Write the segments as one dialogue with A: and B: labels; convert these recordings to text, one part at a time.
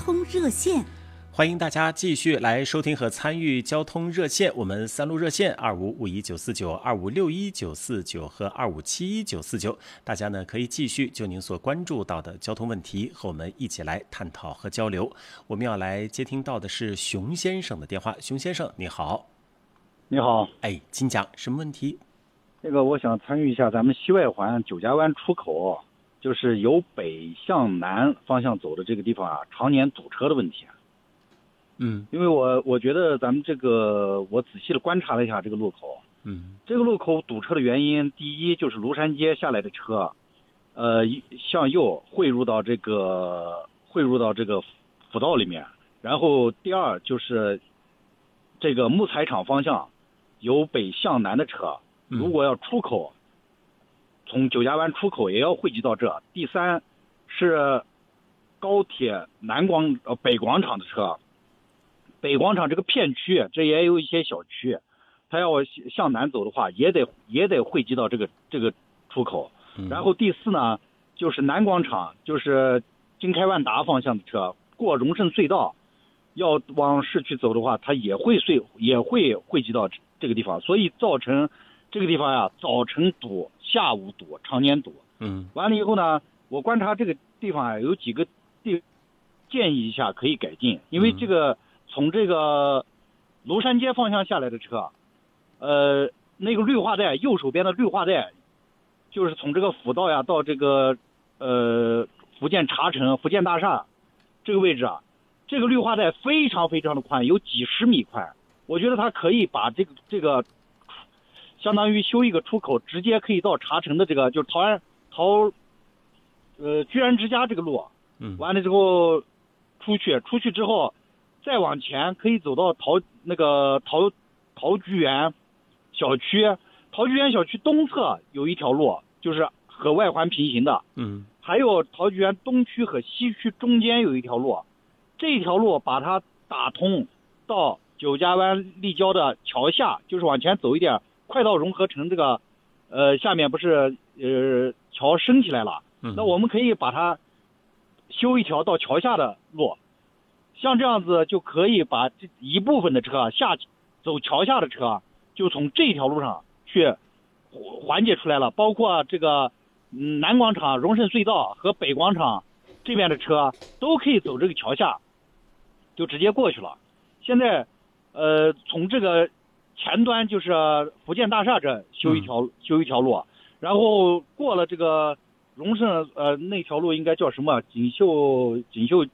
A: 通热线。
B: 欢迎大家继续来收听和参与交通热线，我们3路热线2551-949、2561-949和2571-949，大家呢可以继续就您所关注到的交通问题和我们一起来探讨和交流。我们要来接听到的是熊先生的电话。熊先生你好。
C: 你好，
B: 请讲什么问题？
C: 我想参与一下咱们西外环九家湾出口，就是由北向南方向走的这个地方啊，常年堵车的问题。因为我觉得咱们我仔细的观察了一下这个路口，这个路口堵车的原因，第一就是庐山街下来的车，向右汇入到这个辅道里面，然后第二就是这个木材厂方向由北向南的车，如果要出口，从九家湾出口也要汇集到这。第三是高铁北广场的车。北广场这个片区，这也有一些小区，它要向南走的话，也得汇集到这个出口。然后第四呢，就是南广场，就是京开万达方向的车过荣胜隧道，要往市区走的话，它也会汇集到这个地方，所以造成这个地方呀，早晨堵，下午堵，常年堵。完了以后呢，我观察这个地方啊，有几个建议一下可以改进，因为从这个庐山街方向下来的车，那个绿化带右手边的绿化带，就是从这个辅道呀到这个福建茶城、福建大厦这个位置啊，这个绿化带非常非常的宽，有几十米宽。我觉得它可以把这个相当于修一个出口，直接可以到茶城的就是居然之家这个路，完了之后出去之后。再往前可以走到陶居园小区，陶居园小区东侧有一条路，就是和外环平行的。还有陶居园东区和西区中间有一条路，这条路把它打通到九家湾立交的桥下，就是往前走一点，快到融合城下面不是桥升起来了，那我们可以把它修一条到桥下的路。像这样子就可以把这一部分的车走桥下的车，就从这条路上去缓解出来了。包括这个南广场、荣胜隧道和北广场这边的车都可以走这个桥下，就直接过去了。现在从这个前端就是福建大厦这修一条路，然后过了这个荣胜那条路应该叫什么？锦绣。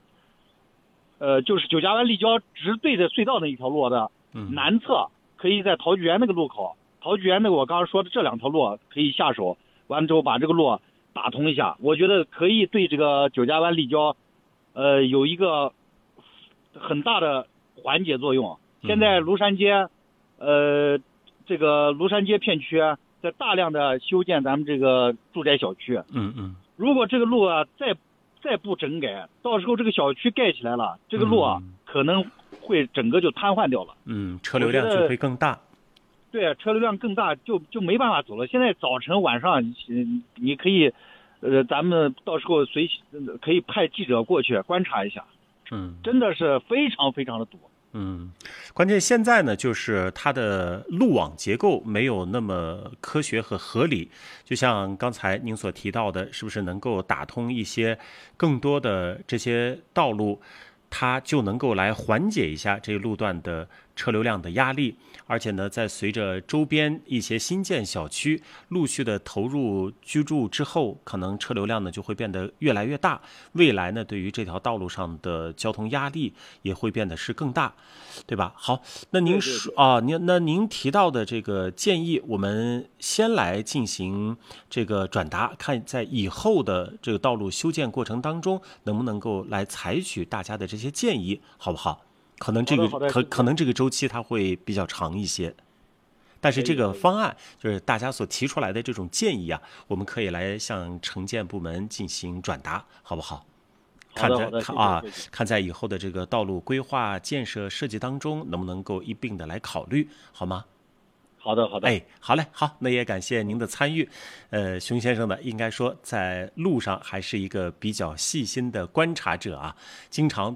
C: 就是九家湾立交直对着隧道那一条路的南侧，可以在陶居园那个路口，陶居园那个我刚刚说的这两条路可以下手，完了之后把这个路打通一下，我觉得可以对这个九家湾立交，有一个很大的缓解作用。现在庐山街，这个庐山街片区在大量的修建咱们这个住宅小区。如果这个路啊再不整改，到时候这个小区盖起来了，这个路啊可能会整个就瘫痪掉了。
B: 车流量就会更大。
C: 对，车流量更大，就没办法走了。现在早晨晚上你可以咱们到时候可以派记者过去观察一下。真的是非常非常的堵。
B: 关键现在呢，就是它的路网结构没有那么科学和合理。就像刚才您所提到的，是不是能够打通一些更多的这些道路，它就能够来缓解一下这个路段的车流量的压力。而且呢，在随着周边一些新建小区陆续的投入居住之后，可能车流量呢就会变得越来越大。未来呢，对于这条道路上的交通压力也会变得是更大，对吧？好，那您说您提到的这个建议，我们先来进行这个转达，看在以后的这个道路修建过程当中，能不能够来采取大家的这些建议，好不好？可能这个周期它会比较长一些，但是这个方案就是大家所提出来的这种建议啊，我们可以来向城建部门进行转达，好不好？看在以后的这个道路规划建设设计当中，能不能够一并的来考虑，好吗？
C: 好的。
B: 好嘞，好，那也感谢您的参与。熊先生呢，应该说在路上还是一个比较细心的观察者啊，经常